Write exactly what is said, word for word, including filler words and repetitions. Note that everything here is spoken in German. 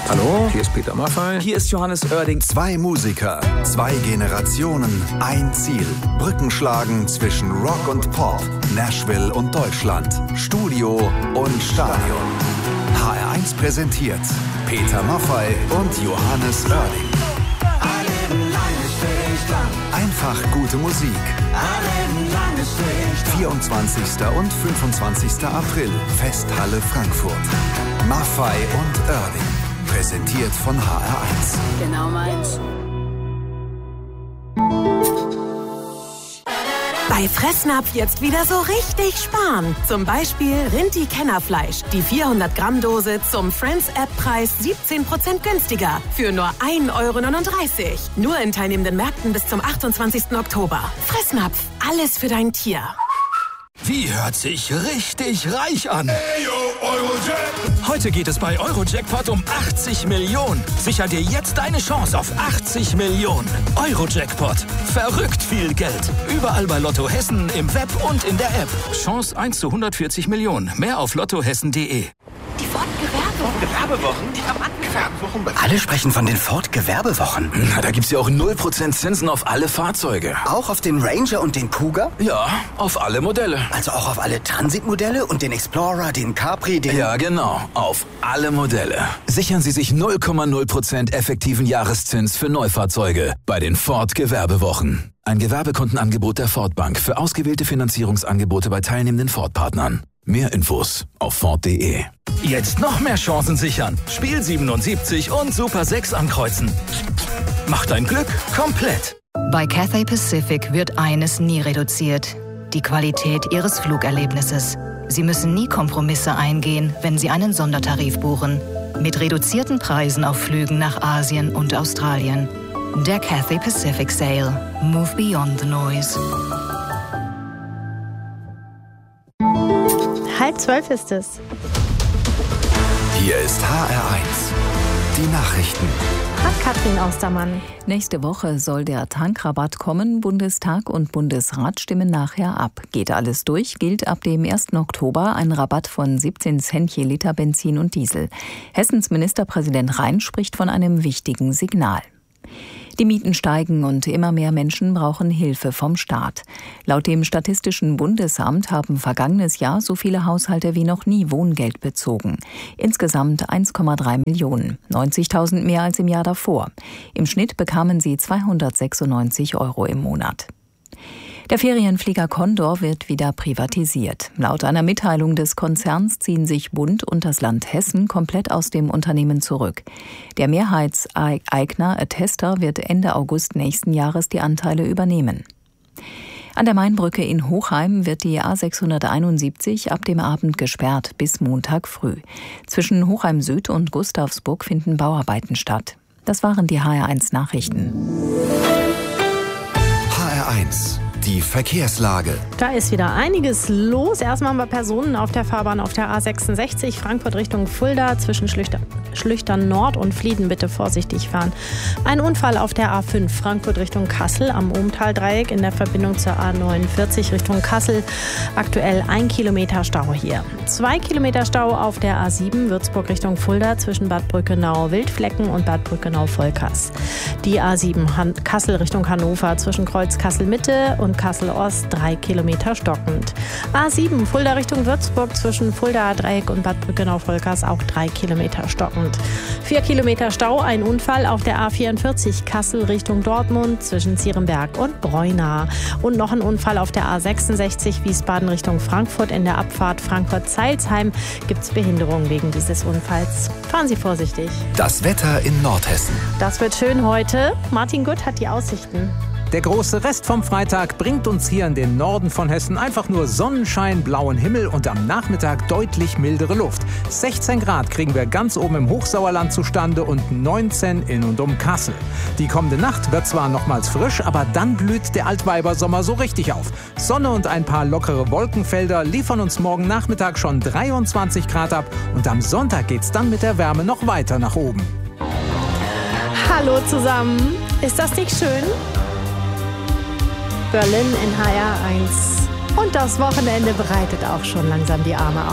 Hallo, hier ist Peter Maffay. Hier ist Johannes Oerding. Zwei Musiker, zwei Generationen, ein Ziel. Brücken schlagen zwischen Rock und Pop, Nashville und Deutschland, Studio und Stadion. H R eins präsentiert Peter Maffay und Johannes Oerding. Einfach gute Musik. vierundzwanzigster und fünfundzwanzigster April, Festhalle Frankfurt. Maffay und Oerding. Präsentiert von H R eins. Genau meins. Bei Fressnapf jetzt wieder so richtig sparen. Zum Beispiel Rinti-Kennerfleisch. Die vierhundert Gramm Dose zum Friends-App-Preis siebzehn Prozent günstiger. Für nur ein Euro neununddreißig. Nur in teilnehmenden Märkten bis zum achtundzwanzigsten Oktober. Fressnapf. Alles für dein Tier. Wie hört sich richtig reich an? Hey, yo, Eurojackpot. Heute geht es bei Eurojackpot um achtzig Millionen. Sicher dir jetzt deine Chance auf achtzig Millionen. Eurojackpot. Verrückt viel Geld. Überall bei Lotto Hessen, im Web und in der App. Chance eins zu hundertvierzig Millionen. Mehr auf lottohessen punkt de. Die Gewerbewochen, die Rabattgewerbewochen. Alle sprechen von den Ford-Gewerbewochen. Na, da gibt's ja auch null Prozent Zinsen auf alle Fahrzeuge. Auch auf den Ranger und den Kuga? Ja, auf alle Modelle. Also auch auf alle Transit-Modelle und den Explorer, den Capri, den... Ja, genau. Auf alle Modelle. Sichern Sie sich null Komma null Prozent effektiven Jahreszins für Neufahrzeuge bei den Ford-Gewerbewochen. Ein Gewerbekundenangebot der Ford Bank für ausgewählte Finanzierungsangebote bei teilnehmenden Ford-Partnern. Mehr Infos auf Ford punkt de. Jetzt noch mehr Chancen sichern. Spiel siebenundsiebzig und Super sechs ankreuzen. Mach dein Glück komplett. Bei Cathay Pacific wird eines nie reduziert: die Qualität Ihres Flugerlebnisses. Sie müssen nie Kompromisse eingehen, wenn Sie einen Sondertarif buchen. Mit reduzierten Preisen auf Flügen nach Asien und Australien. Der Cathay Pacific Sale. Move beyond the noise. Halb zwölf ist es. Hier ist H R eins. Die Nachrichten. Hat Katrin Austermann. Nächste Woche soll der Tankrabatt kommen. Bundestag und Bundesrat stimmen nachher ab. Geht alles durch, gilt ab dem ersten Oktober ein Rabatt von siebzehn Cent je Liter Benzin und Diesel. Hessens Ministerpräsident Rhein spricht von einem wichtigen Signal. Die Mieten steigen und immer mehr Menschen brauchen Hilfe vom Staat. Laut dem Statistischen Bundesamt haben vergangenes Jahr so viele Haushalte wie noch nie Wohngeld bezogen. Insgesamt eins Komma drei Millionen, neunzigtausend mehr als im Jahr davor. Im Schnitt bekamen sie zweihundertsechsundneunzig Euro im Monat. Der Ferienflieger Condor wird wieder privatisiert. Laut einer Mitteilung des Konzerns ziehen sich Bund und das Land Hessen komplett aus dem Unternehmen zurück. Der Mehrheitseigner Attester wird Ende August nächsten Jahres die Anteile übernehmen. An der Mainbrücke in Hochheim wird die A sechshunderteinundsiebzig ab dem Abend gesperrt bis Montag früh. Zwischen Hochheim Süd und Gustavsburg finden Bauarbeiten statt. Das waren die H R eins Nachrichten. H R eins. Die Verkehrslage. Da ist wieder einiges los. Erstmal haben wir Personen auf der Fahrbahn auf der A sechsundsechzig, Frankfurt Richtung Fulda, zwischen Schlüchter, Schlüchtern Nord und Flieden bitte vorsichtig fahren. Ein Unfall auf der A fünf, Frankfurt Richtung Kassel, am Ohmtal-Dreieck in der Verbindung zur A neunundvierzig Richtung Kassel. Aktuell ein Kilometer Stau hier. Zwei Kilometer Stau auf der A sieben, Würzburg Richtung Fulda, zwischen Bad Brückenau-Wildflecken und Bad Brückenau-Volkers. Die A sieben, Han- Kassel Richtung Hannover, zwischen Kreuz Kassel-Mitte und Kassel-Ost, drei Kilometer stockend. A sieben, Fulda Richtung Würzburg, zwischen Fulda-Dreieck und Bad Brückenau-Volkers, auch drei Kilometer stockend. Vier Kilometer Stau, ein Unfall auf der A vierundvierzig, Kassel Richtung Dortmund, zwischen Zierenberg und Breuna. Und noch ein Unfall auf der A sechsundsechzig, Wiesbaden Richtung Frankfurt, in der Abfahrt Frankfurt-Zeilsheim gibt es Behinderungen wegen dieses Unfalls. Fahren Sie vorsichtig. Das Wetter in Nordhessen. Das wird schön heute. Martin Gutt hat die Aussichten. Der große Rest vom Freitag bringt uns hier in den Norden von Hessen einfach nur Sonnenschein, blauen Himmel und am Nachmittag deutlich mildere Luft. sechzehn Grad kriegen wir ganz oben im Hochsauerland zustande und neunzehn in und um Kassel. Die kommende Nacht wird zwar nochmals frisch, aber dann blüht der Altweibersommer so richtig auf. Sonne und ein paar lockere Wolkenfelder liefern uns morgen Nachmittag schon dreiundzwanzig Grad ab und am Sonntag geht's dann mit der Wärme noch weiter nach oben. Hallo zusammen. Ist das nicht schön? Berlin in H R eins. Und das Wochenende bereitet auch schon langsam die Arme auf.